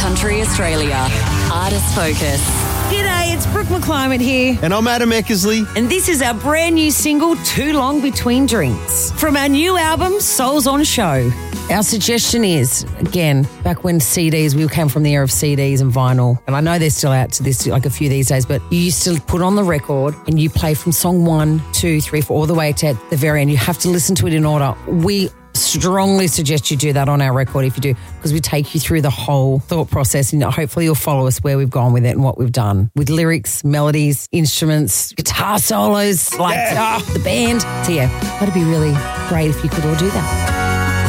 Country Australia. Artist Focus. G'day, it's Brooke McClymont here. And I'm Adam Eckersley. And this is our brand new single, Too Long Between Drinks, from our new album, Souls on Show. Our suggestion is, again, back when CDs, we came from the era of CDs and vinyl, and I know they're still out to this, like a few these days, but you used to put on the record and you play from song 1, 2, 3, 4, all the way to the very end. You have to listen to it in order. We strongly suggest you do that on our record if you do, because we take you through the whole thought process, and hopefully you'll follow us where we've gone with it and what we've done with lyrics, melodies, instruments, guitar solos, the band. So yeah, that'd be really great if you could all do that.